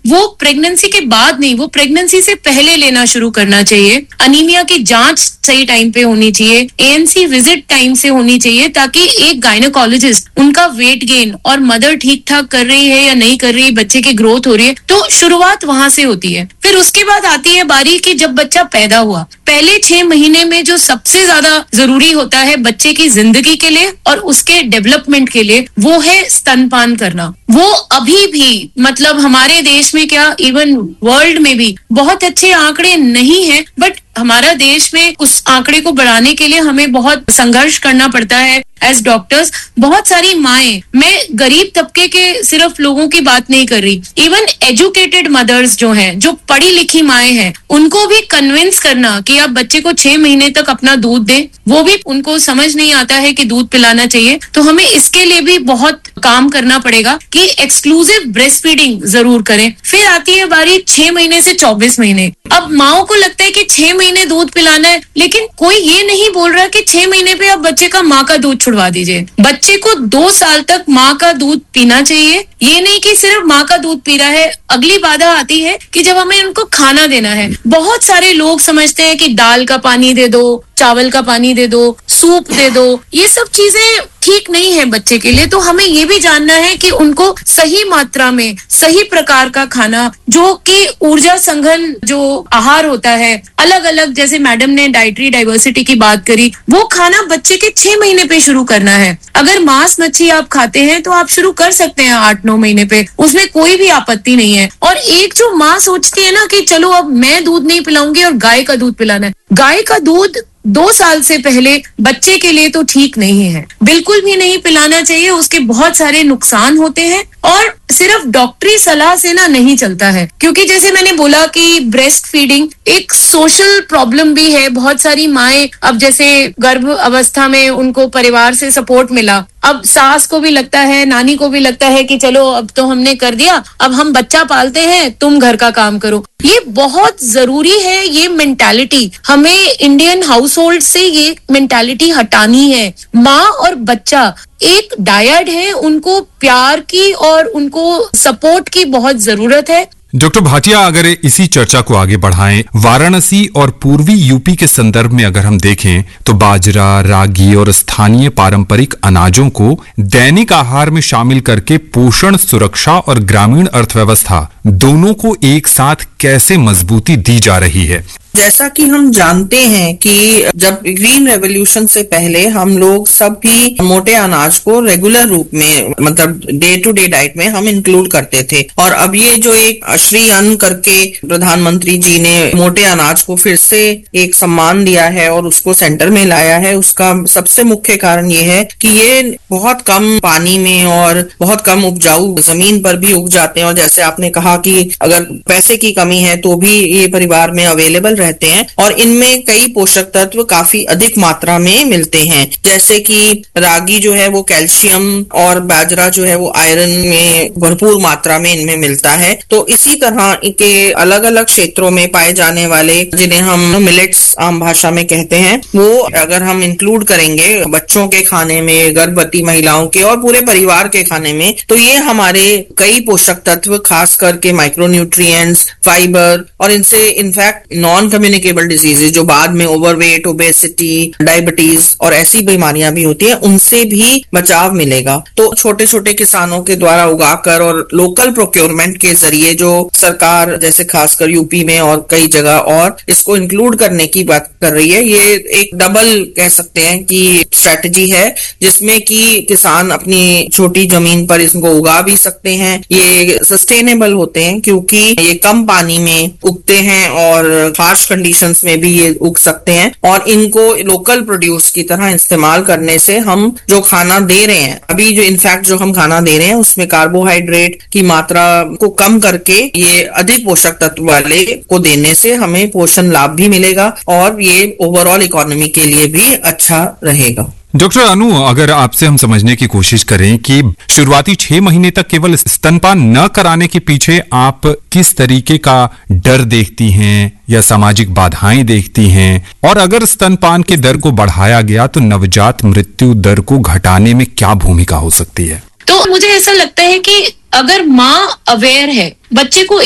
वो प्रेगनेंसी के बाद नहीं, वो प्रेगनेंसी से पहले लेना शुरू करना चाहिए। अनीमिया की जांच सही टाइम पे होनी चाहिए, ANC विजिट टाइम से होनी चाहिए, ताकि एक गायनेकोलॉजिस्ट उनका वेट गेन और मदर ठीक ठाक कर रही है या नहीं कर रही है, बच्चे की ग्रोथ हो रही है, तो शुरुआत वहां से होती है। फिर उसके बाद आती है बारी कि जब बच्चा पैदा हुआ, पहले 6 महीने में जो सबसे ज्यादा जरूरी होता है बच्चे की जिंदगी के लिए और उसके डेवलपमेंट के लिए, वो है स्तनपान करना। वो अभी भी मतलब हमारे देश में क्या, इवन वर्ल्ड में भी बहुत अच्छे आंकड़े नहीं है, बट हमारा देश में उस आंकड़े को बढ़ाने के लिए हमें बहुत संघर्ष करना पड़ता है एज डॉक्टर्स। बहुत सारी माएं, मैं गरीब तबके के सिर्फ लोगों की बात नहीं कर रही, इवन एजुकेटेड मदर्स जो हैं, जो पढ़ी लिखी माएं हैं, उनको भी कन्विंस करना कि आप बच्चे को 6 महीने तक अपना दूध दें, वो भी उनको समझ नहीं आता है कि दूध पिलाना चाहिए। तो हमें इसके लिए भी बहुत काम करना पड़ेगा कि एक्सक्लूसिव ब्रेस्ट फीडिंग जरूर करें। फिर आती है बारी 6 महीने से 24 महीने। अब माओ को लगता है कि 6 महीने दूध पिलाना है, लेकिन कोई ये नहीं बोल रहा कि 6 महीने पे आप बच्चे का माँ का दूध छुड़वा दीजिए। बच्चे को 2 साल तक माँ का दूध पीना चाहिए। ये नहीं कि सिर्फ माँ का दूध पी रहा है। अगली बाधा आती है कि जब हमें उनको खाना देना है, बहुत सारे लोग समझते हैं कि दाल का पानी दे दो, चावल का पानी दे दो, सूप दे दो, ये सब चीजें ठीक नहीं है बच्चे के लिए। तो हमें ये भी जानना है कि उनको सही मात्रा में सही प्रकार का खाना, जो कि ऊर्जा संघन जो आहार होता है, अलग अलग, जैसे मैडम ने डाइटरी डाइवर्सिटी की बात करी, वो खाना बच्चे के 6 महीने पे शुरू करना है। अगर मांस मच्छी आप खाते हैं तो आप शुरू कर सकते हैं 8-9 महीने पे, उसमें कोई भी आपत्ति नहीं है। और एक जो माँ सोचती है ना कि चलो अब मैं दूध नहीं पिलाऊंगी और गाय का दूध पिलाना है, गाय का दूध 2 साल से पहले बच्चे के लिए तो ठीक नहीं है, बिल्कुल भी नहीं पिलाना चाहिए। उसके बहुत सारे नुकसान होते हैं और सिर्फ डॉक्टरी सलाह से ना नहीं चलता है, क्योंकि जैसे मैंने बोला कि ब्रेस्ट फीडिंग एक सोशल प्रॉब्लम भी है। बहुत सारी माएं, अब जैसे गर्भ अवस्था में उनको परिवार से सपोर्ट मिला, अब सास को भी लगता है, नानी को भी लगता है कि चलो अब तो हमने कर दिया, अब हम बच्चा पालते हैं, तुम घर का काम करो। ये बहुत जरूरी है, ये मेंटालिटी हमें इंडियन हाउस होल्ड से ये मेंटालिटी हटानी है। माँ और बच्चा एक डायड है, उनको प्यार की और उनको सपोर्ट की बहुत जरूरत है। डॉक्टर भाटिया, अगर इसी चर्चा को आगे बढ़ाएं, वाराणसी और पूर्वी यूपी के संदर्भ में अगर हम देखें तो बाजरा, रागी और स्थानीय पारंपरिक अनाजों को दैनिक आहार में शामिल करके पोषण, सुरक्षा और ग्रामीण अर्थव्यवस्था दोनों को एक साथ कैसे मजबूती दी जा रही है? जैसा कि हम जानते हैं कि जब ग्रीन रेवोल्यूशन से पहले हम लोग सभी मोटे अनाज को रेगुलर रूप में, मतलब डे टू डे डाइट में हम इंक्लूड करते थे। और अब ये जो एक श्री अन्न करके प्रधानमंत्री जी ने मोटे अनाज को फिर से एक सम्मान दिया है और उसको सेंटर में लाया है, उसका सबसे मुख्य कारण ये है कि ये बहुत कम पानी में और बहुत कम उपजाऊ जमीन पर भी उग जाते हैं। और जैसे आपने कहा कि अगर पैसे की कमी है तो भी ये परिवार में अवेलेबल रहते हैं और इनमें कई पोषक तत्व काफी अधिक मात्रा में मिलते हैं। जैसे कि रागी जो है वो कैल्शियम और बाजरा जो है वो आयरन में भरपूर मात्रा में इनमें मिलता है। तो इसी तरह के अलग अलग क्षेत्रों में पाए जाने वाले, जिन्हें हम मिलेट्स आम भाषा में कहते हैं, वो अगर हम इंक्लूड करेंगे बच्चों के खाने में, गर्भवती महिलाओं के और पूरे परिवार के खाने में, तो ये हमारे कई पोषक तत्व, खास करके माइक्रोन्यूट्रिएंट्स, फाइबर और इनसे इनफैक्ट नॉन कम्युनिकेबल डिजीजेज जो बाद में ओवरवेट, ओबेसिटी, डायबिटीज और ऐसी बीमारियां भी होती हैं, उनसे भी बचाव मिलेगा। तो छोटे छोटे किसानों के द्वारा उगाकर और लोकल प्रोक्योरमेंट के जरिए जो सरकार जैसे खासकर यूपी में और कई जगह और इसको इंक्लूड करने की बात कर रही है, ये एक डबल कह सकते हैं कि स्ट्रेटजी है, जिसमें कि किसान अपनी छोटी जमीन पर इसको उगा भी सकते हैं। ये सस्टेनेबल होते हैं क्योंकि ये कम पानी में उगते हैं और हार्श कंडीशंस में भी ये उग सकते हैं। और इनको लोकल प्रोड्यूस की तरह इस्तेमाल करने से हम जो खाना दे रहे हैं, अभी जो इनफैक्ट जो हम खाना दे रहे हैं उसमें कार्बोहाइड्रेट की मात्रा को कम करके ये अधिक पोषक तत्व वाले को देने से हमें पोषण लाभ भी मिलेगा और ये ओवरऑल इकोनॉमी के लिए भी अच्छा रहेगा। डॉक्टर अनु, अगर आपसे हम समझने की कोशिश करें कि शुरुआती 6 महीने तक केवल स्तनपान न कराने के पीछे आप किस तरीके का डर देखती हैं या सामाजिक बाधाएं देखती हैं, और अगर स्तनपान के दर को बढ़ाया गया तो नवजात मृत्यु दर को घटाने में क्या भूमिका हो सकती है? तो मुझे ऐसा लगता है कि अगर माँ अवेयर है, बच्चे को